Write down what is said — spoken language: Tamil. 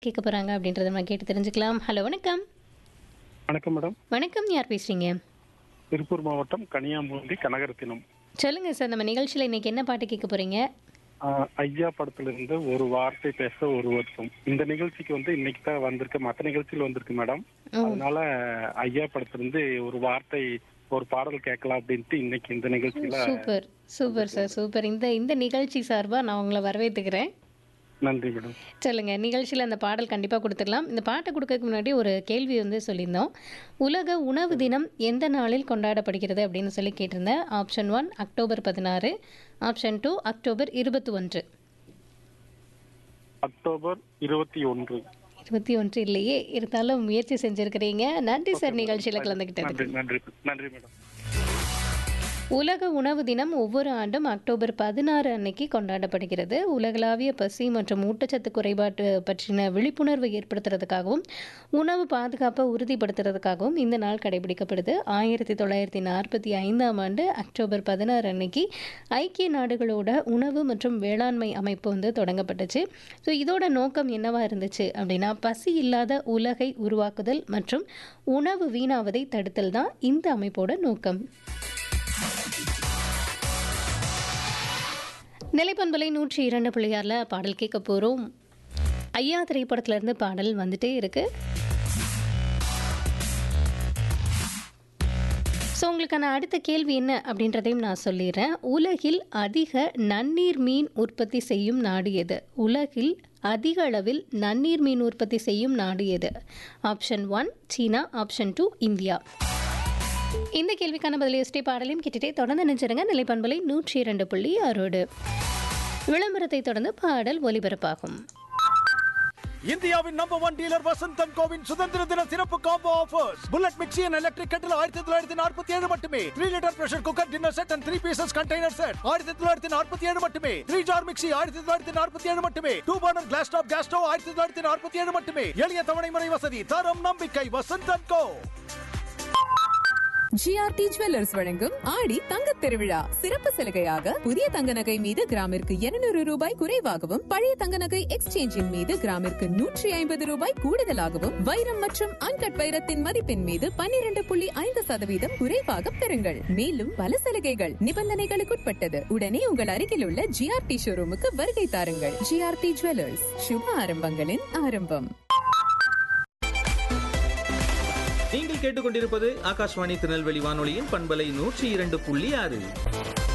கேட்க போறாங்க அப்படின்றத நம்ம கேட்டு தெரிஞ்சுக்கலாம். ஹலோ வணக்கம். வணக்கம் மேடம். வணக்கம், யார் பேசுறீங்க? திருப்பூர் மாவட்டம் கனியாமூண்டி கனகரத்தினம். சொல்லுங்க சார், நம்ம நிகழ்ச்சியில இன்னைக்கு என்ன பாட்டு கேட்க போறீங்க? ஐயா படத்திலிருந்து ஒரு வார்த்தை பேச ஒரு வருஷம். இந்த நிகழ்ச்சிக்கு இன்னைக்கு தான் வந்திருக்கு. மற்ற நிகழ்ச்சியில் வந்திருக்கு மேடம். ஓ, அதனால ஐயா படத்திலிருந்து ஒரு வார்த்தை ஒரு பாடல் கேட்கலாம் அப்படின்ட்டு இன்னைக்கு இந்த நிகழ்ச்சியில. Super super sir, super. இந்த இந்த நிகழ்ச்சி சார்பா நான் உங்களை வரவேற்றுக்கிறேன். நன்றி மேடம். சொல்லுங்க, நிகழ்ச்சியில் அந்த பாடல் கண்டிப்பாக கொடுத்துடலாம். இந்த பாட்டை கொடுக்கறதுக்கு முன்னாடி ஒரு கேள்வி சொல்லியிருந்தோம். உலக உணவு தினம் எந்த நாளில் கொண்டாடப்படுகிறது அப்படின்னு சொல்லி கேட்டிருந்தேன். Option 1 October 16, option 2 October 21. October 21. 21 இல்லையே, இருந்தாலும் முயற்சி செஞ்சிருக்கிறீங்க. நன்றி சார், நிகழ்ச்சியில் கலந்துக்கிட்டதுக்கு. நன்றி நன்றி நன்றி மேடம். உலக உணவு தினம் ஒவ்வொரு ஆண்டும் அக்டோபர் 16 அன்னைக்கு கொண்டாடப்படுகிறது. உலகளாவிய பசி மற்றும் ஊட்டச்சத்து குறைபாட்டு பற்றின விழிப்புணர்வு ஏற்படுத்துறதுக்காகவும் உணவு பாதுகாப்பை உறுதிப்படுத்துறதுக்காகவும் இந்த நாள் கடைபிடிக்கப்படுது. 1945ஆம் ஆண்டு அக்டோபர் 16 அன்னைக்கு ஐக்கிய நாடுகளோட உணவு மற்றும் வேளாண்மை அமைப்பு தொடங்கப்பட்டுச்சு. ஸோ இதோட நோக்கம் என்னவா இருந்துச்சு அப்படின்னா, பசி இல்லாத உலகை உருவாக்குதல் மற்றும் உணவு வீணாவதை தடுத்தல் தான் இந்த அமைப்போட நோக்கம். நிலைப்பண்பலை 102.6 பாடல் கேட்க போகிறோம். ஐயா திரைப்படத்திலிருந்து பாடல் வந்துட்டே இருக்கு. ஸோ உங்களுக்கான அடுத்த கேள்வி என்ன அப்படின்றதையும் நான் சொல்லிடுறேன். உலகில் அதிக நன்னீர் மீன் உற்பத்தி செய்யும் நாடு எது? உலகில் அதிக அளவில் நன்னீர் மீன் உற்பத்தி செய்யும் நாடு எது? ஆப்ஷன் 1 சீனா, ஆப்ஷன் 2 இந்தியா. இந்த கேள்விக்கான பதில் யோசிச்சே பாடலையும் கேட்டுட்டே தொடர்ந்து நினைச்சிருங்க. நிலைப்பண்பலை 102.6. விளம்பரத்தை தொடர்ந்து பாடல் ஒலிபரப்பாகும். இந்தியாவின் நம்பர் 1 டீலர் வசந்தன் கோவின் சுதந்திர தின சிறப்பு combo offers. Bullet mixie and electric கட்டில் 1947 மட்டுமே. 3 litre pressure cooker dinner set and 3 pieces container set 1947 மட்டுமே. 3 ஜார் மிக்ஸி 1947 மட்டுமே. 2 burner class top gas stove 1947 மட்டுமே. எளிய தவணை முறை வசதி, தரம், நம்பிக்கை. வசந்தன் கோ. ஜிஆர்டி ஜுவல்லர்ஸ் வழங்கும் ஆடி தங்கத் திருவிழா சிறப்பு சலுகையாக புதிய தங்க நகை மீது கிராமிற்கு 200 ரூபாய் குறைவாகவும், பழைய தங்க நகை எக்ஸ்சேஞ்சின் மீது கிராமிற்கு 150 ரூபாய் கூடுதலாகவும், வைரம் மற்றும் அன்கட் வைரத்தின் மதிப்பின் மீது 12.5% குறைவாக பெறுங்கள். மேலும் பல சலுகைகள் நிபந்தனைகளுக்குட்பட்டது. உடனே உங்கள் அருகில் உள்ள ஜிஆர்டி ஷோரூமுக்கு வருகை தாருங்கள். ஜிஆர்டி ஜுவல்லர்ஸ், சுப ஆரம்பங்களின் ஆரம்பம். நீங்கள் கேட்டுக்கொண்டிருப்பது ஆகாஷ்வாணி திருநெல்வேலி வானொலியின் பண்பலை 102.6.